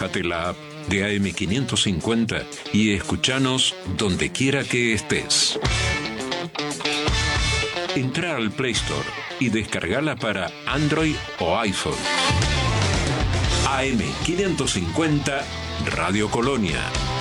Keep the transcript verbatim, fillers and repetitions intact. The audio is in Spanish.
bájate la app de A M quinientos cincuenta y escuchanos donde quiera que estés. Entra al Play Store y descargala para Android o iPhone. A M quinientos cincuenta Radio Colonia.